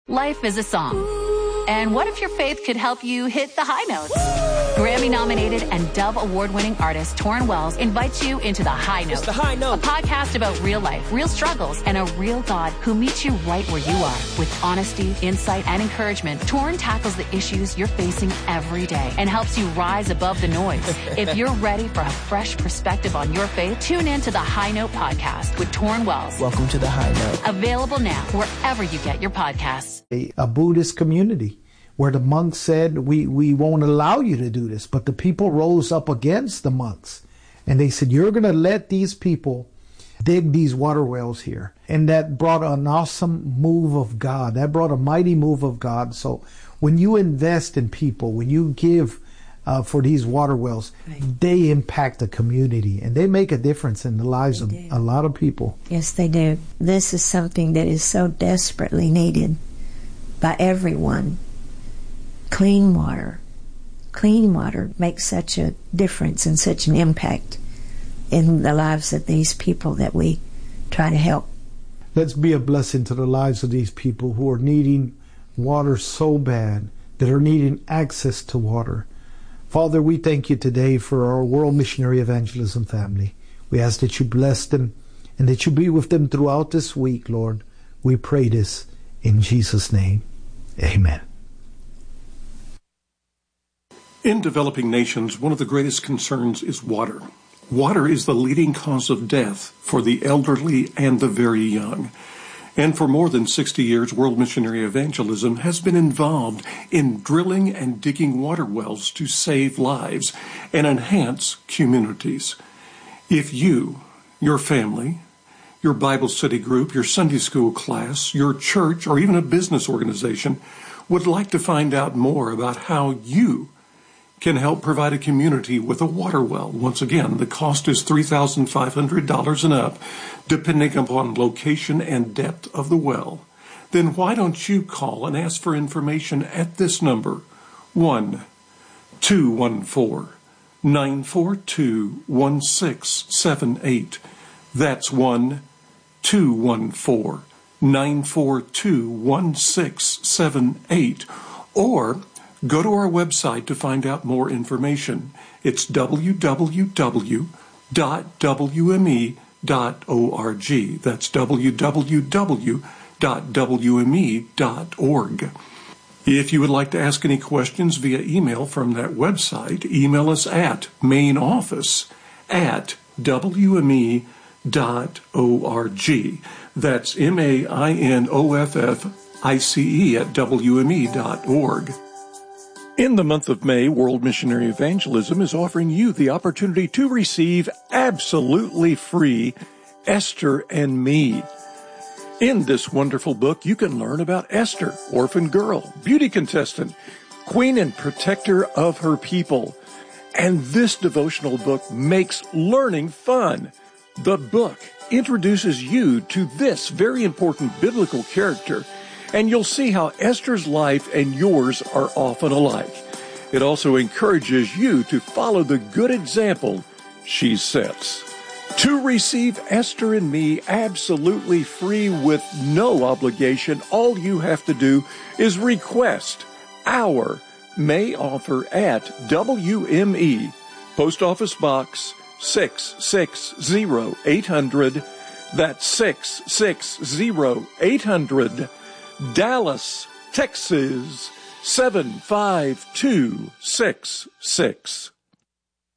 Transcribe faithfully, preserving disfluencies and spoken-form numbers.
Life is a song. And what if your faith could help you hit the high notes? Grammy-nominated and Dove Award-winning artist Torrin Wells invites you into The High Note. It's The High Note. A podcast about real life, real struggles, and a real God who meets you right where you are. With honesty, insight, and encouragement, Torrin tackles the issues you're facing every day and helps you rise above the noise. If you're ready for a fresh perspective on your faith, tune in to The High Note podcast with Torrin Wells. Welcome to The High Note. Available now wherever you get your podcasts. A, a Buddhist community where the monks said, we, we won't allow you to do this. But the people rose up against the monks. And they said, you're going to let these people dig these water wells here. And that brought an awesome move of God. That brought a mighty move of God. So when you invest in people, when you give uh, for these water wells, right, they impact the community. And they make a difference in the lives they of do. a lot of people. Yes, they do. This is something that is so desperately needed by everyone. Clean water. Clean water makes such a difference and such an impact in the lives of these people that we try to help. Let's be a blessing to the lives of these people who are needing water so bad, that are needing access to water. Father, we thank you today for our World Missionary Evangelism family. We ask that you bless them and that you be with them throughout this week, Lord. We pray this in Jesus' name. Amen. In developing nations, one of the greatest concerns is water. Water is the leading cause of death for the elderly and the very young. And for more than sixty years, World Missionary Evangelism has been involved in drilling and digging water wells to save lives and enhance communities. If you, your family, your Bible study group, your Sunday school class, your church, or even a business organization would like to find out more about how you can help provide a community with a water well. Once again, the cost is three thousand five hundred dollars and up, depending upon location and depth of the well. Then why don't you call and ask for information at this number, one two one four, nine four two, one six seven eight. That's one two one four, nine four two, one six seven eight. Or go to our website to find out more information. It's w w w dot w m e dot org. That's w w w dot w m e dot org. If you would like to ask any questions via email from that website, email us at main office at w m e dot org. That's M A I N O F F I C E at w m e dot org. In the month of May, World Missionary Evangelism is offering you the opportunity to receive absolutely free Esther and Me. In this wonderful book, you can learn about Esther, orphan girl, beauty contestant, queen and protector of her people. And this devotional book makes learning fun. The book introduces you to this very important biblical character, and you'll see how Esther's life and yours are often alike. It also encourages you to follow the good example she sets. To receive Esther and Me absolutely free with no obligation, all you have to do is request our May offer at W M E, Post Office Box six six zero eight hundred. That's six six zero eight hundred. Dallas, Texas, seven five two six six.